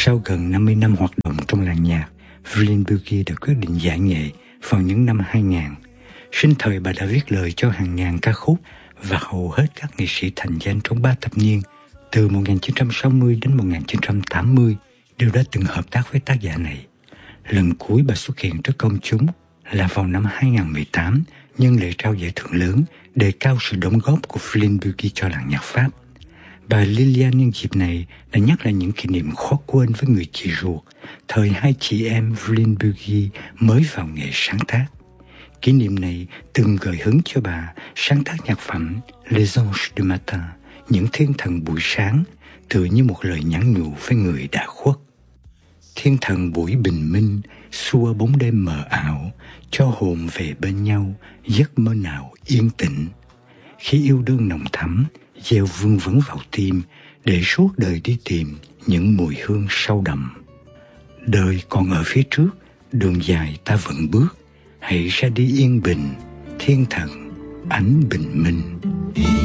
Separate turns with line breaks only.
Sau gần 50 năm hoạt động trong làng nhạc, Vrlin Bugey đã quyết định giải nghệ vào những năm 2000. Sinh thời bà đã viết lời cho hàng ngàn ca khúc và hầu hết các nghệ sĩ thành danh trong 3 thập niên, từ 1960 đến 1980, đều đã từng hợp tác với tác giả này. Lần cuối bà xuất hiện trước công chúng là vào năm 2018, nhân lễ trao giải thưởng lớn đề cao sự đóng góp của Vrlin Bugey cho làng nhạc Pháp. Bà Liliane nhân dịp này đã nhắc lại những kỷ niệm khó quên với người chị ruột, thời hai chị em Vrlin Bugey mới vào nghề sáng tác. Kỷ niệm này từng gợi hứng cho bà sáng tác nhạc phẩm Les Anges du Matin, những thiên thần buổi sáng, tựa như một lời nhắn nhủ với người đã khuất. Thiên thần buổi bình minh xua bóng đêm mờ ảo, cho hồn về bên nhau, giấc mơ nào yên tĩnh. Khi yêu đương nồng thắm, gieo vương vấn vào tim, để suốt đời đi tìm những mùi hương sâu đậm. Đời còn ở phía trước, đường dài ta vẫn bước, hãy ra đi yên bình, thiên thần, ánh bình minh.